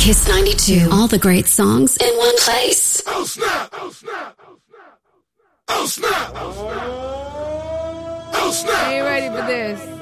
Kiss 92. All the great songs in one place. Oh, snap! Oh, snap! Oh, snap! Oh, snap! Oh, snap! Are you ready for this?